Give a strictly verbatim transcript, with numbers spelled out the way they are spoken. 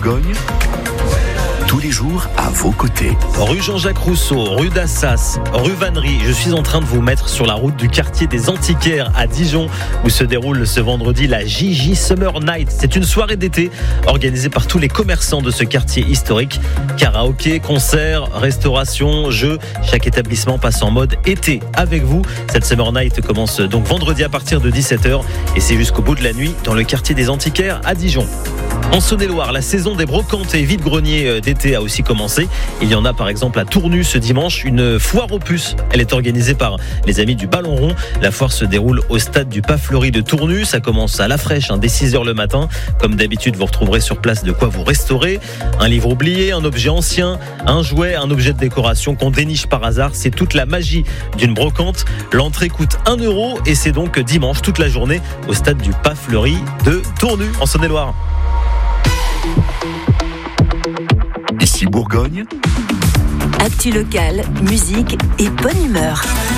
Bourgogne, tous les jours à vos côtés. Rue Jean-Jacques Rousseau, rue d'Assas, rue Vannerie, je suis en train de vous mettre sur la route du quartier des Antiquaires à Dijon, où se déroule ce vendredi la J J Summer Night. C'est une soirée d'été organisée par tous les commerçants de ce quartier historique. Karaoké, concerts, restauration, jeux, chaque établissement passe en mode été avec vous. Cette Summer Night commence donc vendredi à partir de dix-sept heures et c'est jusqu'au bout de la nuit dans le quartier des Antiquaires à Dijon. En Saône-et-Loire, la saison des brocantes et vide-greniers d'été a aussi commencé. Il y en a par exemple à Tournu ce dimanche, une foire aux puces. Elle est organisée par les amis du Ballon Rond. La foire se déroule au stade du Pas Fleuri de Tournu. Ça commence à la fraîche, hein, dès six heures le matin. Comme d'habitude, vous retrouverez sur place de quoi vous restaurer. Un livre oublié, un objet ancien, un jouet, un objet de décoration qu'on déniche par hasard. C'est toute la magie d'une brocante. L'entrée coûte un euro et c'est donc dimanche toute la journée au stade du Pas Fleuri de Tournu en Saône-et-Loire. Ici Bourgogne, actu locale, musique et bonne humeur.